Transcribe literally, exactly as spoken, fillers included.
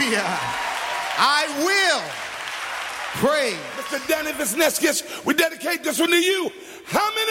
I will pray. Mister Danny Visneskis, we dedicate this one to you. How many